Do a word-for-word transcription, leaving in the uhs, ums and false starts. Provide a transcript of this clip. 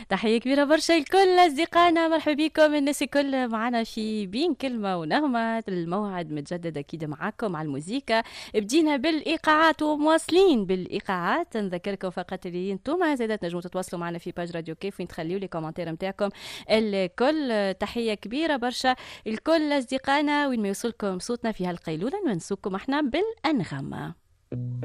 تحية كبيرة برشا لكل أصدقائنا، مرحبا بكم الناس الكل معنا في بين كلمة ونغمة. الموعد متجدد أكيد معاكم على الموسيقى. بدينا بالإيقاعات ومواصلين بالإيقاعات. نذكركم فقط اللي انتم زادة تنجموا تتواصلوا معنا في باج راديو كيف وين تخليوا لي كومنتير نتاعكم الكل. تحية كبيرة برشا الكل أصدقائنا، وين ما يوصلكم صوتنا في هالقيلولة ننسوكم احنا بالأنغام.